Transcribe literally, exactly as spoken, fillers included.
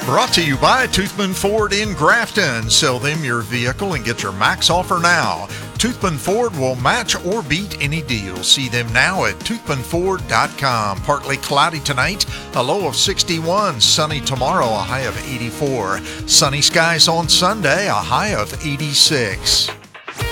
Brought to you by Toothman Ford in Grafton. Sell them your vehicle and get your max offer now. Toothman Ford will match or beat any deal. See them now at toothman ford dot com. Partly cloudy tonight, a low of sixty-one. Sunny tomorrow, a high of eighty-four. Sunny skies on Sunday, a high of eighty-six.